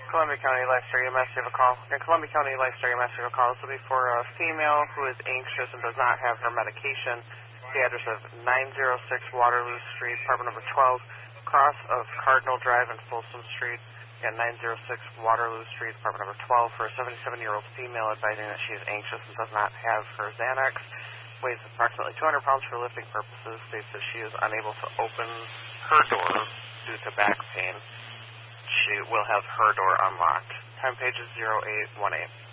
Columbia County Lifestyle EMS, you have a call. In Columbia County Lifestyle EMS, you have a call. This will be for a female who is anxious and does not have her medication. The address of 906 Waterloo Street, apartment number 12, cross of Cardinal Drive and Folsom Street. Again, 906 Waterloo Street, apartment number 12, for a 77-year-old female advising that she is anxious and does not have her Xanax. Weighs approximately 200 pounds for lifting purposes. States that she is unable to open her door due to back pain. She will have her door unlocked. Time page is 0818.